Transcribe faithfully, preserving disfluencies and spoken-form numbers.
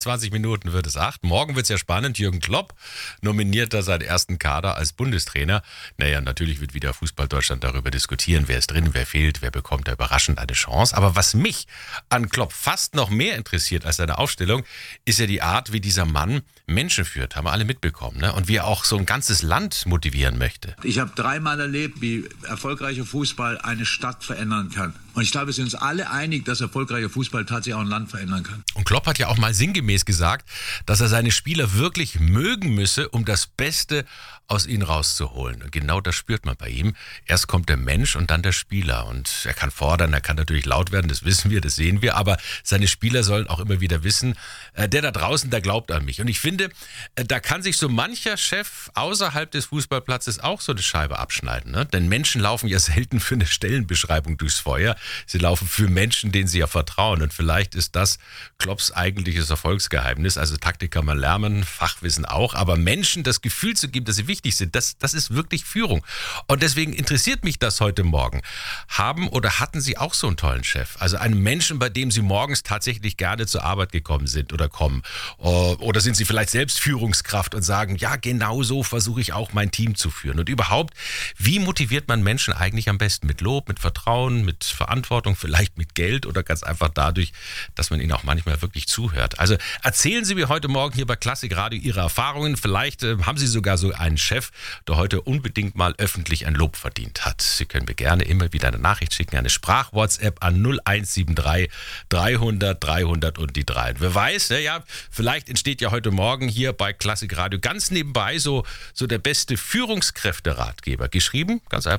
zwanzig Minuten wird es acht. Morgen wird es ja spannend. Jürgen Klopp nominiert da seinen ersten Kader als Bundestrainer. Naja, natürlich wird wieder Fußball Deutschland darüber diskutieren, wer ist drin, wer fehlt, wer bekommt da überraschend eine Chance. Aber was mich an Klopp fast noch mehr interessiert als seine Aufstellung, ist ja die Art, wie dieser Mann Menschen führt. Haben wir alle mitbekommen, ne? Und wie er auch so ein ganzes Land motivieren möchte. Ich habe dreimal erlebt, wie erfolgreicher Fußball eine Stadt verändern kann. Und ich glaube, wir sind uns alle einig, dass erfolgreicher Fußball tatsächlich auch ein Land verändern kann. Und Klopp hat ja auch mal sinngemäß gesagt, dass er seine Spieler wirklich mögen müsse, um das Beste aus ihnen rauszuholen. Und genau das spürt man bei ihm. Erst kommt der Mensch und dann der Spieler. Und er kann fordern, er kann natürlich laut werden, das wissen wir, das sehen wir. Aber seine Spieler sollen auch immer wieder wissen, äh, der da draußen, der glaubt an mich. Und ich finde, äh, da kann sich so mancher Chef außerhalb des Fußballplatzes auch so eine Scheibe abschneiden. Ne? Denn Menschen laufen ja selten für eine Stellenbeschreibung durchs Feuer. Sie laufen für Menschen, denen sie ja vertrauen. Und vielleicht ist das Klopps eigentliches Erfolgsgeheimnis. Also Taktik kann man lernen, Fachwissen auch. Aber Menschen das Gefühl zu geben, dass sie wichtig sind, das, das ist wirklich Führung. Und deswegen interessiert mich das heute Morgen. Haben oder hatten Sie auch so einen tollen Chef? Also einen Menschen, bei dem Sie morgens tatsächlich gerne zur Arbeit gekommen sind oder kommen? Oder sind Sie vielleicht selbst Führungskraft und sagen, ja, genau so versuche ich auch mein Team zu führen? Und überhaupt, wie motiviert man Menschen eigentlich am besten? Mit Lob, mit Vertrauen, mit Verantwortung, vielleicht mit Geld oder ganz einfach dadurch, dass man ihnen auch manchmal wirklich zuhört. Also erzählen Sie mir heute Morgen hier bei Klassik Radio Ihre Erfahrungen. Vielleicht äh, haben Sie sogar so einen Chef, der heute unbedingt mal öffentlich ein Lob verdient hat. Sie können mir gerne immer wieder eine Nachricht schicken, eine Sprach-WhatsApp an null eins sieben drei dreihundert dreihundert und die drei. Wer weiß, ja, ja, vielleicht entsteht ja heute Morgen hier bei Klassik Radio ganz nebenbei so, so der beste Führungskräfte-Ratgeber. Geschrieben, ganz einfach.